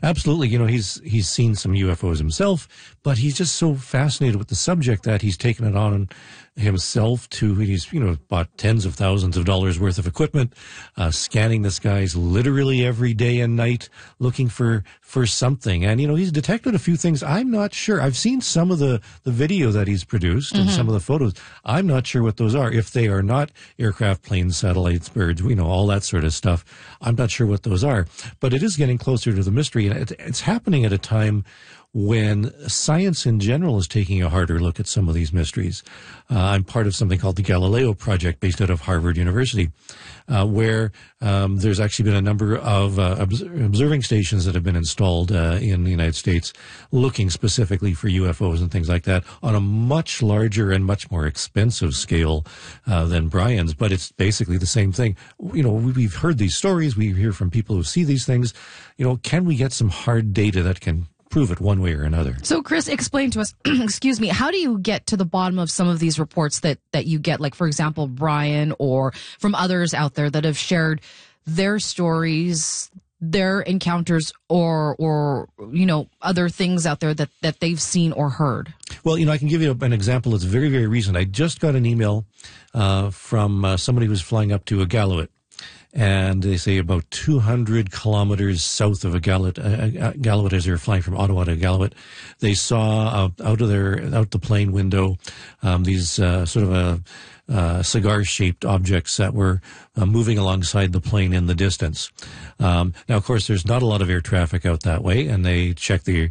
Absolutely. He's seen some UFOs himself, but he's just so fascinated with the subject that he's taken it on himself he's bought tens of thousands of dollars worth of equipment, scanning the skies literally every day and night, looking for something. And, he's detected a few things. I'm not sure. I've seen some of the video that he's produced and some of the photos. I'm not sure what those are. If they are not aircraft, planes, satellites, birds, all that sort of stuff, I'm not sure what those are. But it is getting closer to the mystery, and it's happening at a time when science in general is taking a harder look at some of these mysteries. I'm part of something called the Galileo Project based out of Harvard University, where there's actually been a number of observing stations that have been installed in the United States looking specifically for UFOs and things like that on a much larger and much more expensive scale than Brian's, but it's basically the same thing. We've heard these stories, we hear from people who see these things. Can we get some hard data that can prove it one way or another? So, Chris, explain to us, excuse me, how do you get to the bottom of some of these reports that you get, like, for example, Brian or from others out there that have shared their stories, their encounters, or other things out there that they've seen or heard? Well, I can give you an example that's very, very recent. I just got an email from somebody who's flying up to Iqaluit. And they say about 200 kilometers south of Iqaluit, as they're flying from Ottawa to Iqaluit, they saw out the plane window these sort of cigar-shaped objects that were moving alongside the plane in the distance. Now, of course, there's not a lot of air traffic out that way, and they check the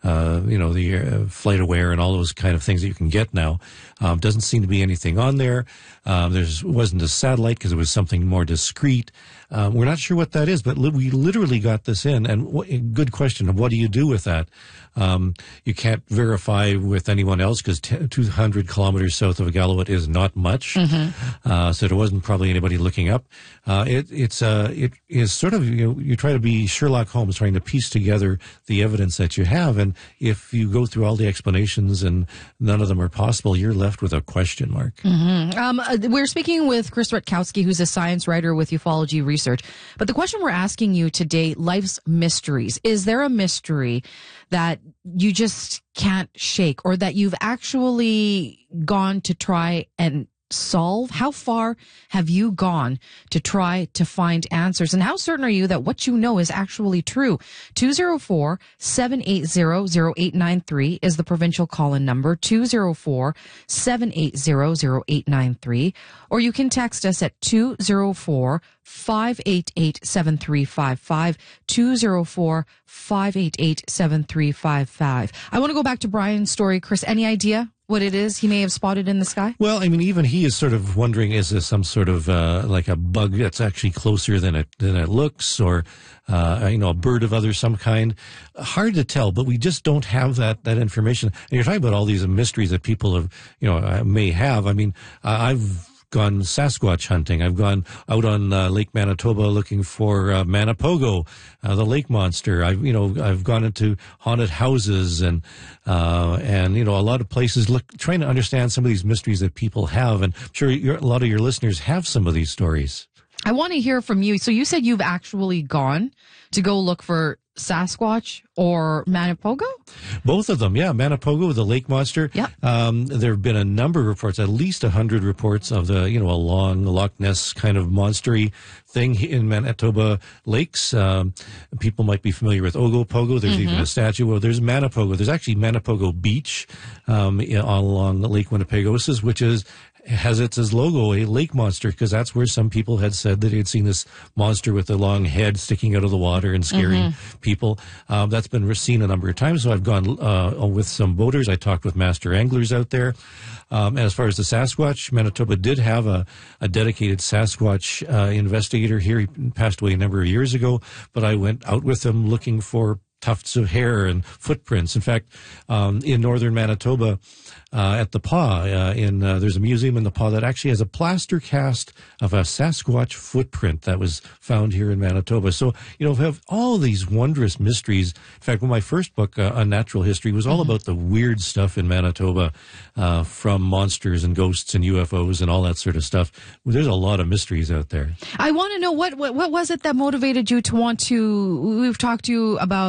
flight aware and all those kind of things that you can get now. Doesn't seem to be anything on there. Wasn't a satellite because it was something more discreet. We're not sure what that is, but we literally got this in. And good question. What do you do with that? You can't verify with anyone else because 200 kilometers south of Iqaluit is not much. So there wasn't probably anybody looking up. It is sort of, you try to be Sherlock Holmes trying to piece together the evidence that you have. And if you go through all the explanations and none of them are possible, you're left with a question mark. We're speaking with Chris Rutkowski, who's a science writer with Ufology Research. But the question we're asking you today, life's mysteries. Is there a mystery that you just can't shake, or that you've actually gone to try and solve? How far have you gone to try to find answers? And how certain are you that what you know is actually true? 204-780-0893 is the provincial call-in number, 204-780-0893. Or you can text us at 204-588-7355, 204-588-7355. I want to go back to Brian's story. Chris, any idea what it is he may have spotted in the sky? Well, even he is sort of wondering, is this some sort of like a bug that's actually closer than it looks, or a bird of some kind? Hard to tell, but we just don't have that information. And you're talking about all these mysteries that people have, may have. I've gone Sasquatch hunting. I've gone out on Lake Manitoba looking for Manipogo, the lake monster. I've gone into haunted houses and a lot of places trying to understand some of these mysteries that people have. And I'm sure a lot of your listeners have some of these stories. I want to hear from you. So you said you've actually gone to go look for Sasquatch or Manipogo? Both of them, yeah. Manipogo, the lake monster. Yep. There have been a number of reports, at least 100 reports of a long Loch Ness kind of monstery thing in Manitoba lakes. People might be familiar with Ogopogo. There's even a statue. Well, there's Manipogo. There's actually Manipogo Beach along Lake Winnipegosis, which has as logo a lake monster, because that's where some people had said that they had seen this monster with a long head sticking out of the water and scaring people. That's been seen a number of times. So I've gone with some boaters. I talked with master anglers out there. And as far as the Sasquatch, Manitoba did have a dedicated Sasquatch investigator here. He passed away a number of years ago, but I went out with him looking for tufts of hair and footprints. In fact, in northern Manitoba, at the Pas, there's a museum in the Pas that actually has a plaster cast of a Sasquatch footprint that was found here in Manitoba. So, we have all these wondrous mysteries. In fact, my first book, Unnatural History, was all about the weird stuff in Manitoba, from monsters and ghosts and UFOs and all that sort of stuff. There's a lot of mysteries out there. I want to know what was it that motivated you to want to, we've talked to you about